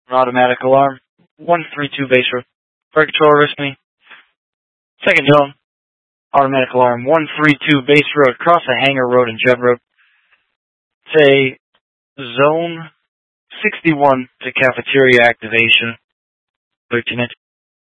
Automatic alarm. 132 base road. Freight control, risk me. Second zone. Automatic alarm. 132 base road. Cross the Hangar Road and Jeb Road. Say zone 61 to cafeteria activation. Lieutenant.